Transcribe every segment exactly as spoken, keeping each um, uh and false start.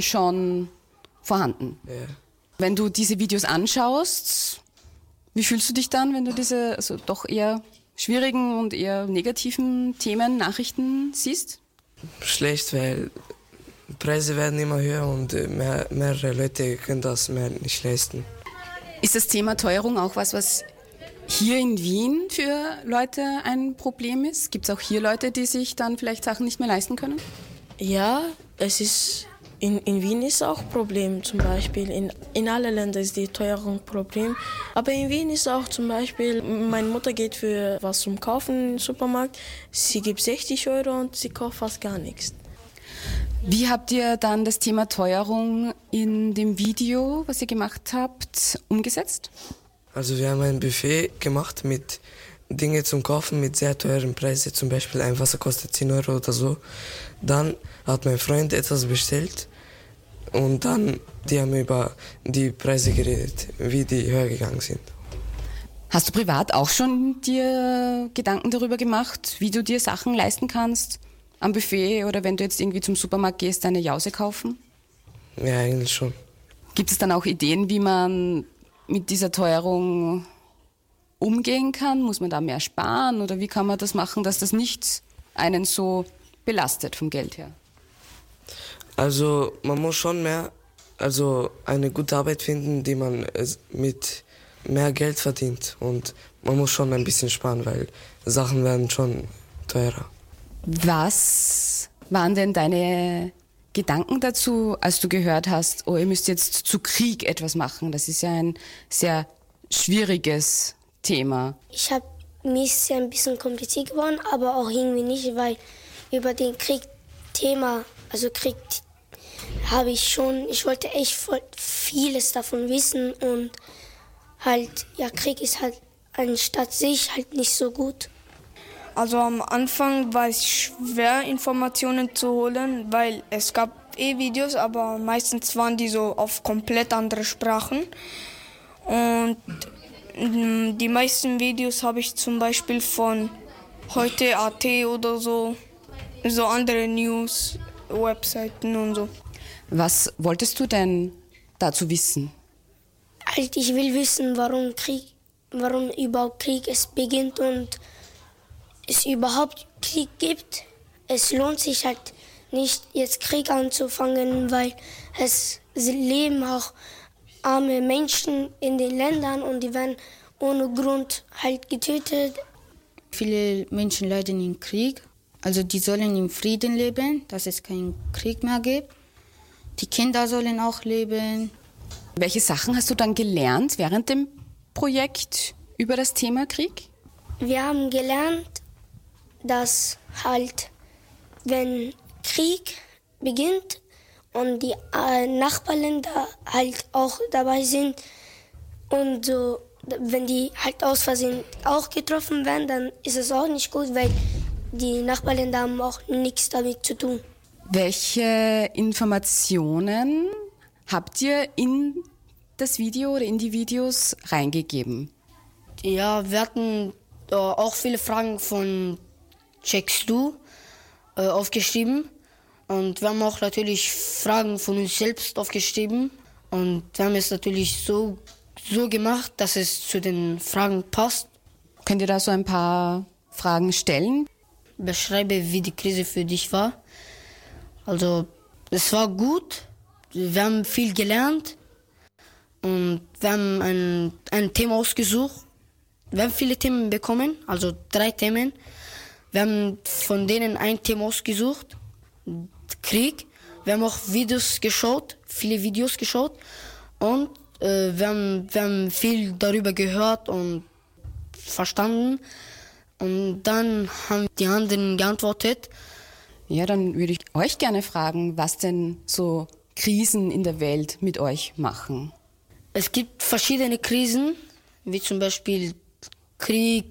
schon vorhanden. Ja. Wenn du diese Videos anschaust, wie fühlst du dich dann, wenn du diese also doch eher schwierigen und eher negativen Themen, Nachrichten siehst? Schlecht, weil Preise werden immer höher und mehr, mehrere Leute können das mehr nicht leisten. Ist das Thema Teuerung auch was, was hier in Wien für Leute ein Problem ist? Gibt es auch hier Leute, die sich dann vielleicht Sachen nicht mehr leisten können? Ja, es ist in, in Wien ist auch ein Problem zum Beispiel. In, in allen Ländern ist die Teuerung ein Problem. Aber in Wien ist auch zum Beispiel, meine Mutter geht für was zum Kaufen im Supermarkt. Sie gibt sechzig Euro und sie kauft fast gar nichts. Wie habt ihr dann das Thema Teuerung in dem Video, was ihr gemacht habt, umgesetzt? Also wir haben ein Buffet gemacht mit Dinge zum Kaufen mit sehr teuren Preisen. Zum Beispiel ein Wasser kostet zehn Euro oder so. Dann hat mein Freund etwas bestellt und dann die haben über die Preise geredet, wie die höher gegangen sind. Hast du privat auch schon dir Gedanken darüber gemacht, wie du dir Sachen leisten kannst am Buffet oder wenn du jetzt irgendwie zum Supermarkt gehst, eine Jause kaufen? Ja, eigentlich schon. Gibt es dann auch Ideen, wie man mit dieser Teuerung umgehen kann? Muss man da mehr sparen oder wie kann man das machen, dass das nicht einen so belastet vom Geld her? Also man muss schon mehr, also eine gute Arbeit finden, die man mit mehr Geld verdient und man muss schon ein bisschen sparen, weil Sachen werden schon teurer. Was waren denn deine Gedanken dazu, als du gehört hast, oh, ihr müsst jetzt zu Krieg etwas machen? Das ist ja ein sehr schwieriges Thema. Ich habe mir ist ja ein bisschen kompliziert geworden, aber auch irgendwie nicht, weil über den Krieg-Thema, also Krieg, habe ich schon, ich wollte echt voll vieles davon wissen und halt, ja, Krieg ist halt anstatt sich halt nicht so gut. Also am Anfang war es schwer, Informationen zu holen, weil es gab eh Videos, aber meistens waren die so auf komplett andere Sprachen. Und die meisten Videos habe ich zum Beispiel von heute Punkt a t oder so, so andere News-Webseiten und so. Was wolltest du denn dazu wissen? Halt, ich will wissen, warum Krieg, warum überhaupt Krieg es beginnt und es überhaupt Krieg gibt. Es lohnt sich halt nicht, jetzt Krieg anzufangen, weil es leben auch arme Menschen in den Ländern und die werden ohne Grund halt getötet. Viele Menschen leiden im Krieg, also die sollen im Frieden leben, dass es keinen Krieg mehr gibt. Die Kinder sollen auch leben. Welche Sachen hast du dann gelernt während dem Projekt über das Thema Krieg? Wir haben gelernt, dass halt, wenn Krieg beginnt und die äh, Nachbarländer halt auch dabei sind und so, wenn die halt aus Versehen auch getroffen werden, dann ist es auch nicht gut, weil die Nachbarländer haben auch nichts damit zu tun. Welche Informationen habt ihr in das Video oder in die Videos reingegeben? Ja, wir hatten äh, auch viele Fragen von Checkst du äh, aufgeschrieben und wir haben auch natürlich Fragen von uns selbst aufgeschrieben und wir haben es natürlich so, so gemacht, dass es zu den Fragen passt. Könnt ihr da so ein paar Fragen stellen? Beschreibe, wie die Krise für dich war. Also, es war gut, wir haben viel gelernt und wir haben ein, ein Thema ausgesucht. Wir haben viele Themen bekommen, also drei Themen. Wir haben von denen ein Thema ausgesucht, Krieg. Wir haben auch Videos geschaut, viele Videos geschaut und äh, wir, haben, wir haben viel darüber gehört und verstanden. Und dann haben die anderen geantwortet. Ja, dann würde ich euch gerne fragen, was denn so Krisen in der Welt mit euch machen. Es gibt verschiedene Krisen, wie zum Beispiel Krieg,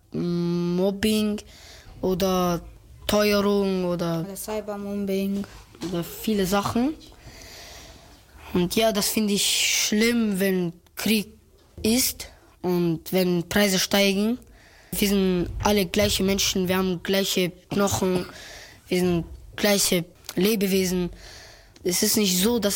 Mobbing oder Teuerung oder, oder Cybermobbing oder viele Sachen. Und ja, das finde ich schlimm, wenn Krieg ist und wenn Preise steigen. Wir sind alle gleiche Menschen, wir haben gleiche Knochen, wir sind gleiche Lebewesen. es ist nicht so, dass